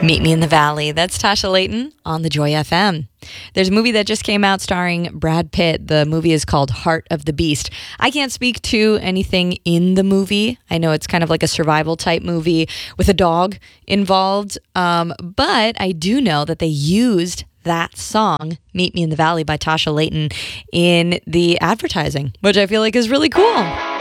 Meet Me in the Valley. That's Tasha Layton on the Joy FM. There's a movie that just came out starring Brad Pitt. The movie is called Heart of the Beast. I can't speak to anything in the movie. I know it's kind of like a survival type movie with a dog involved. But I do know that they used that song, Meet Me in the Valley by Tasha Layton, in the advertising, which I feel like is really cool.